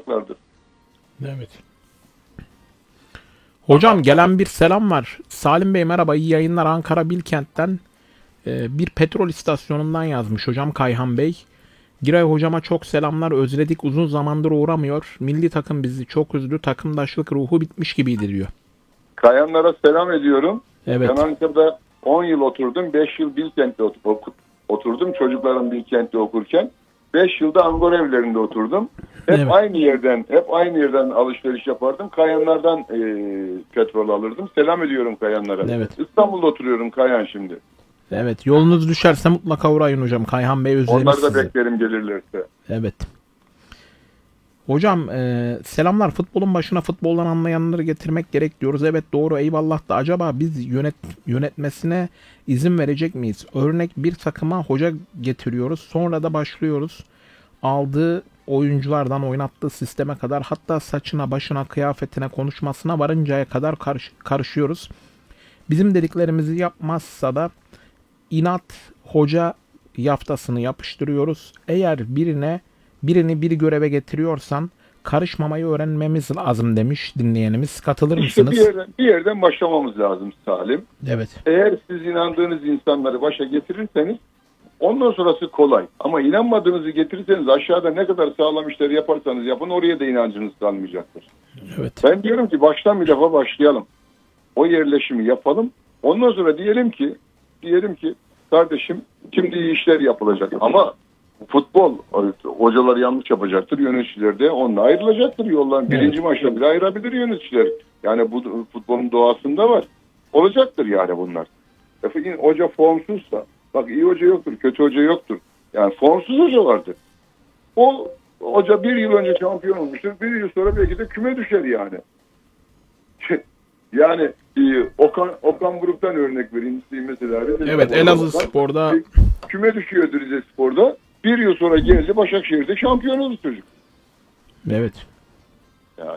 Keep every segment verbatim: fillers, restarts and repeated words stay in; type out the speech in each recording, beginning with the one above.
olacaklardır. Evet. Hocam gelen bir selam var. Salim Bey merhaba, iyi yayınlar, Ankara Bilkent'ten e, bir petrol istasyonundan yazmış hocam Kayhan Bey. Giray hocama çok selamlar, özledik, uzun zamandır uğramıyor. Milli takım bizi çok üzdü, takımdaşlık ruhu bitmiş gibiydi diyor. Kayanlara selam ediyorum. Evet. Ben Ankara'da on yıl oturdum. beş yıl Bilkent'te oturdum. Çocuklarım Bilkent'te okurken. beş yılda Angora evlerinde oturdum. Hep Evet. aynı yerden, hep aynı yerden alışveriş yapardım. Kayanlardan e, petrol alırdım. Selam ediyorum Kayanlara. Evet. İstanbul'da oturuyorum Kayan şimdi. Evet, yolunuz düşerse mutlaka uğrayın hocam. Kayhan Bey özlemiş Onları da sizi. beklerim gelirlerse. Evet. Hocam e, selamlar, futbolun başına futboldan anlayanları getirmek gerek diyoruz. Evet doğru, eyvallah da acaba biz yönet yönetmesine izin verecek miyiz? Örnek bir takıma hoca getiriyoruz, sonra da başlıyoruz. Aldığı oyunculardan oynattığı sisteme kadar, hatta saçına, başına, kıyafetine, konuşmasına varıncaya kadar karış karışıyoruz. Bizim dediklerimizi yapmazsa da inat hoca yaftasını yapıştırıyoruz. Eğer birine birini bir göreve getiriyorsan karışmamayı öğrenmemiz lazım demiş dinleyenimiz. Katılır İşte mısınız? bir yerden, bir yerden başlamamız lazım Salim. Evet. Eğer siz inandığınız insanları başa getirirseniz ondan sonrası kolay. Ama inanmadığınızı getirirseniz aşağıda ne kadar sağlam işler yaparsanız yapın oraya da inancınız kalmayacaktır. Evet. Ben diyorum ki baştan bir defa başlayalım. O yerleşimi yapalım. Ondan sonra diyelim ki diyelim ki kardeşim şimdi iyi işler yapılacak ama futbol hocalar yanlış yapacaktır. Yöneticiler de onunla ayrılacaktır yoldan. Birinci evet. maçta bile ayırabilir yöneticiler. Yani bu futbolun doğasında var. Olacaktır yani bunlar. Efendim, hoca formsuzsa bak iyi hoca yoktur, kötü hoca yoktur. Yani formsuz hoca vardır. O hoca bir yıl önce şampiyon olmuştur. Bir yıl sonra belki de küme düşer yani. Yani e, Okan Okan Buruk'tan örnek vereyim mesela. Evet, Elazığ Spor'da küme düşüyor Rize Spor'da. Bir yıl sonra geldi Başakşehir'de şampiyon oldu çocuk. Evet. Yani.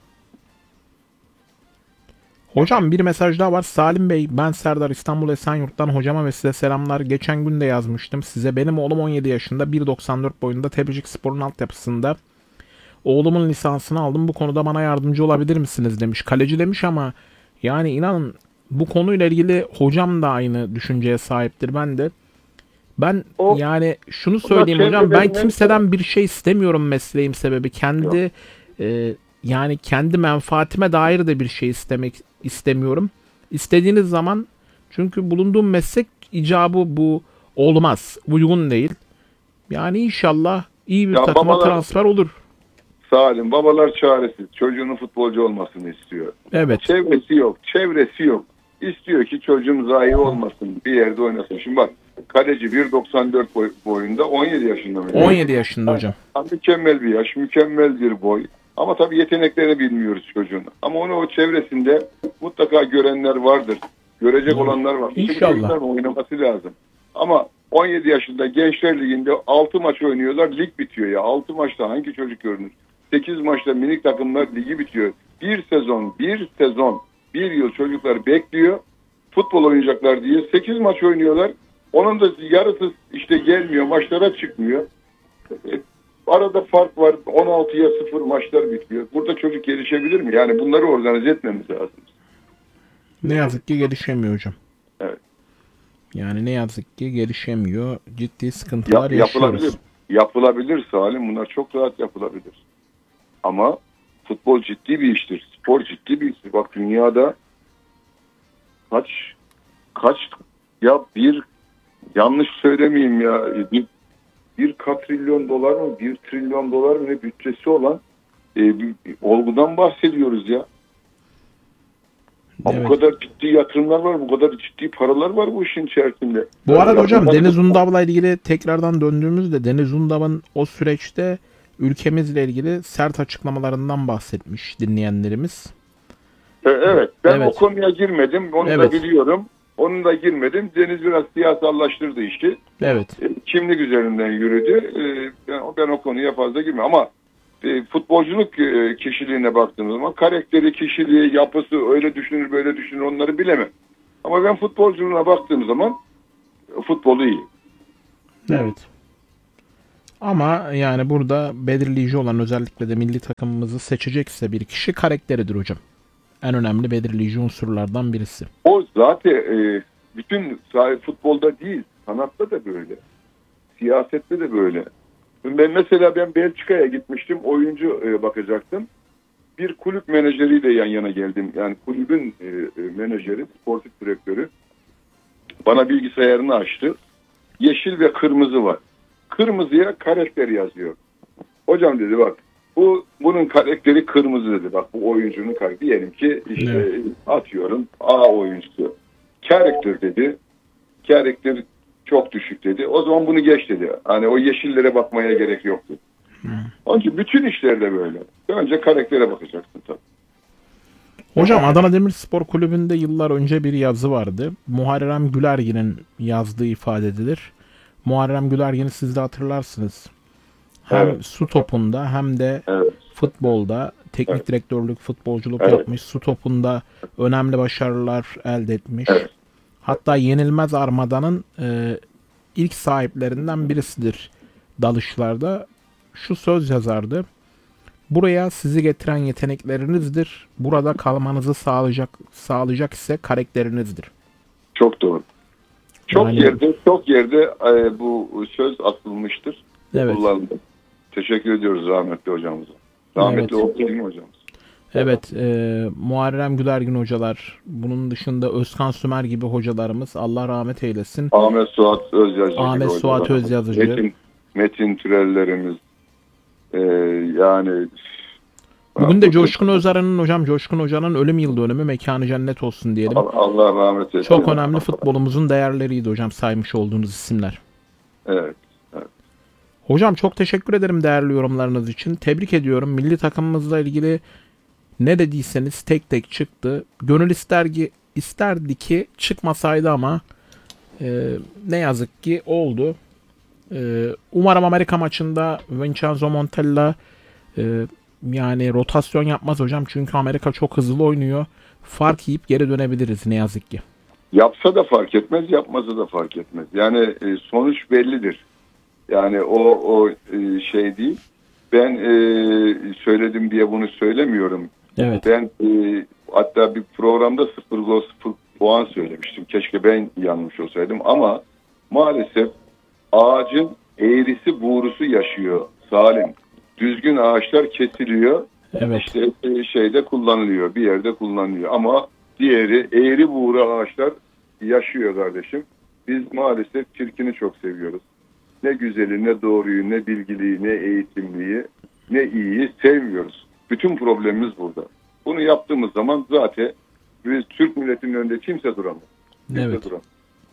Hocam bir mesaj daha var. Salim Bey, ben Serdar, İstanbul Esenyurt'tan, hocama ve size selamlar. Geçen gün de yazmıştım size. Benim oğlum on yedi yaşında, bir doksan dört boyunda, Tebrecik Spor'un altyapısında. Oğlumun lisansını aldım. Bu konuda bana yardımcı olabilir misiniz demiş. Kaleci demiş ama yani inanın bu konuyla ilgili hocam da aynı düşünceye sahiptir. Ben de. Ben o, yani şunu söyleyeyim hocam, ben kimseden bir şey istemiyorum mesleğim sebebi. Kendi e, yani kendi menfaatime dair de bir şey istemek istemiyorum. İstediğiniz zaman, çünkü bulunduğum meslek icabı bu olmaz. Uygun değil. Yani inşallah iyi bir ya takıma babalar, transfer olur. Salim, babalar çaresiz. Çocuğunun futbolcu olmasını istiyor. Evet. Çevresi yok. Çevresi yok. İstiyor ki çocuğum zayi olmasın. Bir yerde oynasın. Şimdi bak, kaleci bir doksan dört boy, boyunda on yedi yaşında mı? on yedi yaşında hocam. Yani, mükemmel bir yaş, mükemmel bir boy. Ama tabii yeteneklerini bilmiyoruz çocuğun. Ama onu o çevresinde mutlaka görenler vardır. Görecek olanlar var. İnşallah. Oynaması lazım. Ama on yedi yaşında Gençler Ligi'nde altı maç oynuyorlar. Lig bitiyor ya. altı maçta hangi çocuk görünür? sekiz maçta minik takımlar ligi bitiyor. Bir sezon, bir sezon, bir yıl çocuklar bekliyor. Futbol oynayacaklar diye sekiz maç oynuyorlar. Onun da yarısı işte gelmiyor. Maçlara çıkmıyor. Arada fark var. on altıya sıfır maçlar bitiyor. Burada çocuk gelişebilir mi? Yani bunları organize etmemiz lazım. Ne yazık ki gelişemiyor hocam. Evet. Yani ne yazık ki gelişemiyor. Ciddi sıkıntılar ya, yaşıyoruz. Yapılabilir. Yapılabilir Salim. Bunlar çok rahat yapılabilir. Ama futbol ciddi bir iştir. Spor ciddi bir iştir. Bak dünyada kaç kaç ya bir yanlış söylemeyeyim ya bir, bir katrilyon dolar mı bir trilyon dolar mı ne bütçesi olan e, bir, bir olgudan bahsediyoruz ya. Evet. Bu kadar ciddi yatırımlar var, bu kadar ciddi paralar var bu işin içerisinde. Bu arada hocam Deniz Undav'la ilgili tekrardan döndüğümüzde Deniz Undav'ın o süreçte ülkemizle ilgili sert açıklamalarından bahsetmiş dinleyenlerimiz. Evet, ben evet. o konuya girmedim, onu evet. da biliyorum. Onun da girmedim. Deniz biraz siyasallaştırdı işi. Evet. Kimlik üzerinden yürüdü. Ben o konuya fazla girmiyorum ama futbolculuk kişiliğine baktığımız zaman karakteri, kişiliği, yapısı öyle düşünür, böyle düşünür onları bilemem. Ama ben futbolculuğuna baktığım zaman futbolu iyi. Evet. Ama yani burada belirleyici olan, özellikle de milli takımımızı seçecekse bir kişi, karakteridir hocam. En önemli belirleyici unsurlardan birisi. O zaten e, bütün sahi futbolda değil, sanatta da böyle. Siyasette de böyle. Ben mesela ben Belçika'ya gitmiştim, oyuncu e, bakacaktım. Bir kulüp menajeriyle yan yana geldim. Yani kulübün e, e, menajeri, sportif direktörü bana bilgisayarını açtı. Yeşil ve kırmızı var. Kırmızıya karakter yazıyor. Hocam dedi, bak bu bunun karakteri kırmızı dedi. Bak bu oyuncunun karakteri. Diyelim ki işte evet. atıyorum A oyuncusu. Karakter dedi. Karakter çok düşük dedi. O zaman bunu geç dedi. Hani o yeşillere bakmaya gerek yoktu. Hmm. Onun için bütün işlerde böyle. Önce karaktere bakacaksın tabii. Hocam Adana Demirspor Kulübü'nde yıllar önce bir yazı vardı. Muharrem Gülergin'in yazdığı ifade edilir. Muharrem Gülergin'i siz de hatırlarsınız. Hem evet. su topunda hem de evet. futbolda teknik evet. direktörlük, futbolculuk evet. yapmış. Su topunda önemli başarılar elde etmiş. Evet. Hatta Yenilmez Armada'nın e, ilk sahiplerinden birisidir dalışlarda. Şu söz yazardı. Buraya sizi getiren yeteneklerinizdir. Burada kalmanızı sağlayacak sağlayacak ise karakterinizdir. Çok doğru. Çok yani, yerde çok yerde e, bu söz atılmıştır. Evet. Kullanıldı. Teşekkür ediyoruz rahmetli hocamıza. Rahmetli evet. Oktay hocamız. Evet, e, Muharrem Gülergin hocalar, bunun dışında Özkan Sümer gibi hocalarımız, Allah rahmet eylesin. Ahmet Suat Özyazıcı. Ahmet Suat Özyazıcı. Metin, Metin Türellerimiz. Ee, yani bugün de Coşkun Özarı'nın hocam Coşkun Hoca'nın ölüm yıl dönümü, mekanı cennet olsun diyelim. Allah rahmet eylesin. Çok önemli futbolumuzun değerleriydi hocam saymış olduğunuz isimler. Evet, evet. Hocam çok teşekkür ederim değerli yorumlarınız için. Tebrik ediyorum. Milli takımımızla ilgili ne dediyseniz tek tek çıktı. Gönül ister ki, isterdi ki çıkmasaydı ama e, ne yazık ki oldu. E, umarım Amerika maçında Vincenzo Montella e, yani rotasyon yapmaz hocam. Çünkü Amerika çok hızlı oynuyor. Fark yiyip geri dönebiliriz ne yazık ki. Yapsa da fark etmez, yapmasa da fark etmez. Yani e, sonuç bellidir. Yani o o e, şey değil. Ben e, söyledim diye bunu söylemiyorum. Evet. Ben e, hatta bir programda sıfır gol sıfır puan söylemiştim. Keşke ben yanlış olsaydım ama maalesef ağacın eğrisi buğrusu yaşıyor Salim. Düzgün ağaçlar kesiliyor. Evet. İşte e, şeyde kullanılıyor. Bir yerde kullanılıyor. Ama diğeri eğri buğru ağaçlar yaşıyor kardeşim. Biz maalesef çirkini çok seviyoruz. Ne güzeli, ne doğruyu, ne bilgiliyi, ne eğitimliyi, ne iyiyi sevmiyoruz. Bütün problemimiz burada. Bunu yaptığımız zaman zaten biz Türk milletinin önünde kimse duramaz. Kimse evet. duramaz.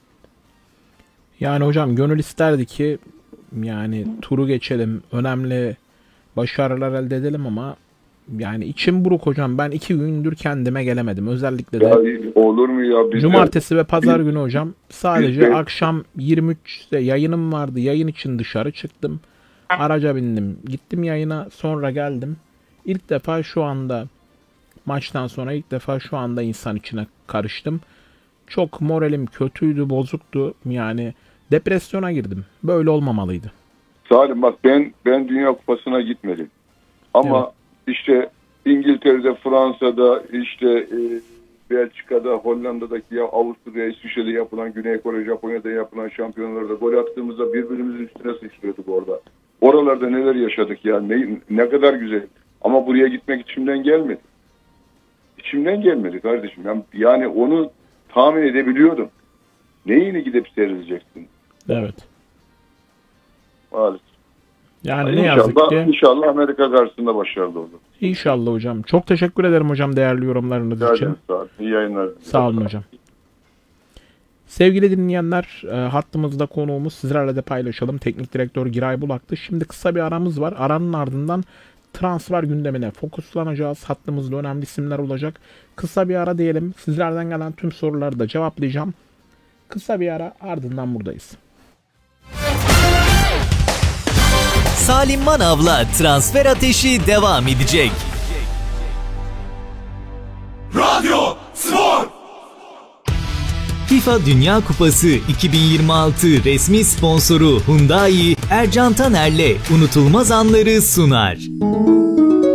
Yani hocam gönül isterdi ki yani turu geçelim, önemli başarılar elde edelim ama yani içim buruk hocam. Ben iki gündür kendime gelemedim. Özellikle de ya, olur mu ya? Biz cumartesi de, ve pazar biz, günü hocam. Sadece de, akşam yirmi üçte yayınım vardı. Yayın için dışarı çıktım. Araca bindim. Gittim yayına, sonra geldim. İlk defa şu anda maçtan sonra ilk defa şu anda insan içine karıştım. Çok moralim kötüydü, bozuktu. Yani depresyona girdim. Böyle olmamalıydı. Salim bak ben ben Dünya Kupası'na gitmedim. Ama evet. işte İngiltere'de, Fransa'da, işte e, Belçika'da, Hollanda'daki ya Avusturya, İsviçre'de yapılan, Güney Kore, Japonya'da yapılan şampiyonlarda gol attığımızda birbirimizin üstüne sıçrıyorduk orada. Oralarda neler yaşadık ya, ne, ne kadar güzel. Ama buraya gitmek içimden gelmedi. İçimden gelmedi kardeşim. Yani, yani onu tahmin edebiliyordum. Neyini gidip seyredeceksin? Evet. Maalesef. Yani yani ne yazık inşallah, ki. İnşallah Amerika karşısında başarılı olur. İnşallah hocam. Çok teşekkür ederim hocam değerli yorumlarınız Rica için. Sağ olun. İyi yayınlar. Sağ olun hocam. Sevgili dinleyenler, e, hattımızda konuğumuz, sizlerle de paylaşalım. Teknik direktör Giray Bulak'tı. Şimdi kısa bir aramız var. Aranın ardından transfer gündemine fokuslanacağız. Hattımızda önemli isimler olacak. Kısa bir ara diyelim. Sizlerden gelen tüm soruları da cevaplayacağım. Kısa bir ara, ardından buradayız. Salim Manav'la Transfer Ateşi devam edecek. Radyo Spor. FIFA Dünya Kupası iki bin yirmi altı resmi sponsoru Hyundai, Ercan Taner'le unutulmaz anları sunar.